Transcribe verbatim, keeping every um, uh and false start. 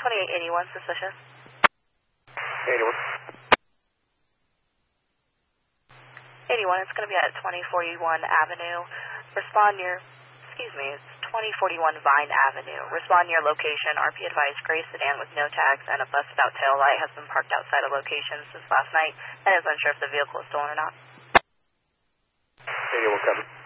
twenty-eight eighty-one, suspicious. eighty-one. eighty-one, it's going to be at twenty forty-one Avenue. Respond near, excuse me, it's twenty forty-one Vine Avenue. Respond near location. R P advised gray sedan with no tags and a busted out tail light has been parked outside of location since last night and is unsure if the vehicle is stolen or not. eighty-one, cover.